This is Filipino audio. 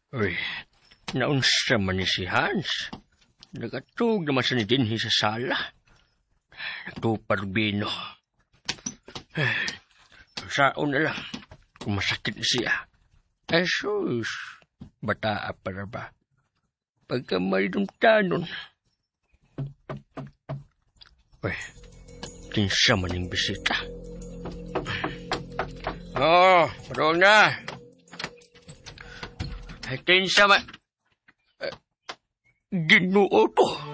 Uy, naunsa man ni si Hans. Nagatug naman sa ni dinhi sa sala. Nagtupad bino. Saon na lang. Kung masakit siya. Sus, bata para ba? Pagka may tanon. Uy, kinsa man yung bisita. Parang na. Kinsa man. Ginoo to.